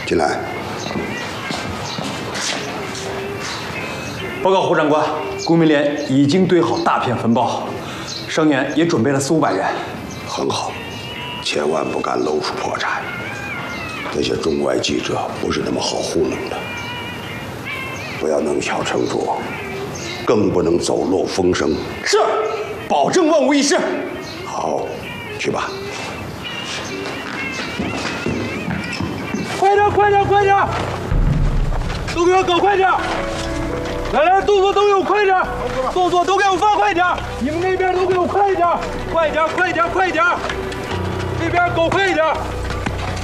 进来。 报告胡长官，顾明莲已经堆好大片坟包，生源也准备了400-500元。 很好，千万不敢露出破绽。那些中外记者不是那么好糊弄的，不要弄巧成拙，更不能走漏风声。 是，保证万无一失。 好，去吧。 快点，快点，快点！都给我搞快点！来，动作都给我快点！动作都给我放快点！你们那边都给我快一点！快点，快点，快点！这边搞快一点！